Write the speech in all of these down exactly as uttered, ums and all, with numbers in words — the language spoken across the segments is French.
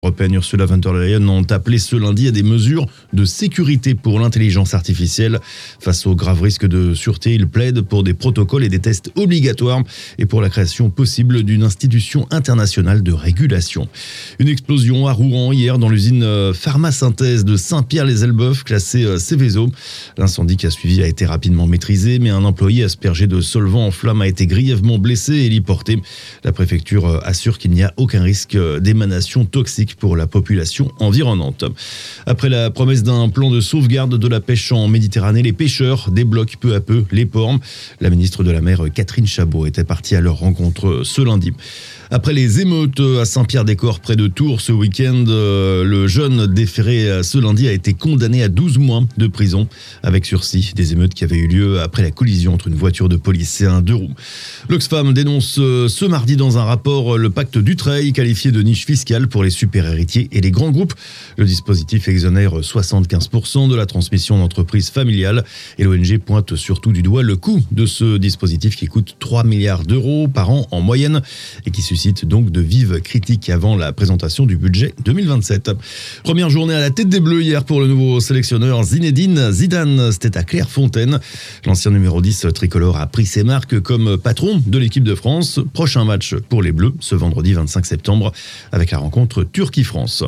Européenne Ursula von der Leyen ont appelé ce lundi à des mesures de sécurité pour l'intelligence artificielle. Face aux graves risques de sûreté, il plaide pour des protocoles et des tests obligatoires et pour la création possible d'une institution internationale de régulation. Une explosion à Rouen hier dans l'usine Pharmasynthèse de Saint-Pierre-les-Elbeuf, classée Seveso. L'incendie qui a suivi a été rapidement maîtrisé, mais un employé aspergé de solvant en flammes a été grièvement blessé et héliporté. La préfecture assure qu'il n'y a aucun risque d'émanation toxique pour la population environnante. Après la promesse d'un plan de sauvegarde de la pêche en Méditerranée, les pêcheurs débloquent peu à peu les ports. La ministre de la Mer, Catherine Chabot, était partie à leur rencontre ce lundi. Après les émeutes à Saint-Pierre-des-Corps près de Tours ce week-end, le jeune déféré ce lundi a été condamné à douze mois de prison avec sursis. Des émeutes qui avaient eu lieu après la collision entre une voiture de police et un deux roues. L'Oxfam dénonce ce mardi dans un rapport le pacte Dutreil, qualifié de niche fiscale pour les super-héritiers et les grands groupes. Le dispositif exonère soixante-quinze pour cent de la transmission d'entreprises familiales et l'O N G pointe surtout du doigt le coût de ce dispositif qui coûte trois milliards d'euros par an en moyenne et qui suscite donc de vives critiques avant la présentation du budget deux mille vingt-sept. Première journée à la tête des Bleus hier pour le nouveau sélectionneur Zinedine Zidane. C'était à Clairefontaine. L'ancien numéro dix tricolore a pris ses marques comme patron de l'équipe de France. Prochain match pour les Bleus ce vendredi vingt-cinq septembre avec la rencontre Turquie-France.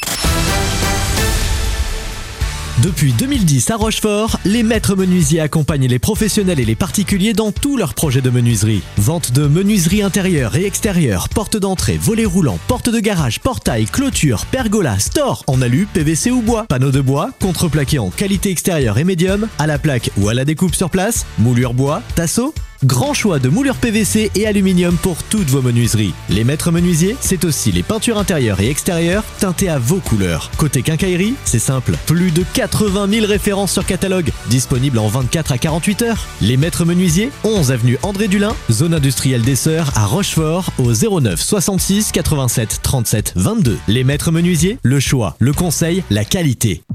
Depuis deux mille dix à Rochefort, les maîtres menuisiers accompagnent les professionnels et les particuliers dans tous leurs projets de menuiserie. Vente de menuiserie intérieure et extérieure, porte d'entrée, volets roulants, porte de garage, portail, clôture, pergola, store, en alu, P V C ou bois, panneaux de bois, contreplaqué en qualité extérieure et médium, à la plaque ou à la découpe sur place, moulure bois, tasseau. Grand choix de moulures P V C et aluminium pour toutes vos menuiseries. Les maîtres menuisiers, c'est aussi les peintures intérieures et extérieures teintées à vos couleurs. Côté quincaillerie, c'est simple. Plus de quatre-vingt mille références sur catalogue, disponibles en vingt-quatre à quarante-huit heures. Les maîtres menuisiers, onze avenue André Dulin, zone industrielle des Sœurs à Rochefort, au zéro neuf soixante-six quatre-vingt-sept trente-sept vingt-deux. Les maîtres menuisiers, le choix, le conseil, la qualité.